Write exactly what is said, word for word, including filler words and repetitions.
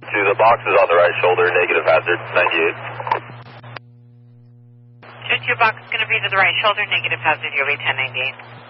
To the boxes on the right shoulder, negative hazard, ninety-eight. Two two box is going to be to the right shoulder, negative hazard, U V ten ninety-eight.